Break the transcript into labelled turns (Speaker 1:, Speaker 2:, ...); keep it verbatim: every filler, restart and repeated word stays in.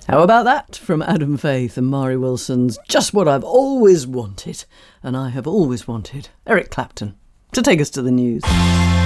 Speaker 1: How about that from Adam Faith and Mari Wilson's Just What I've Always Wanted, and I have always wanted Eric Clapton to take us to the news.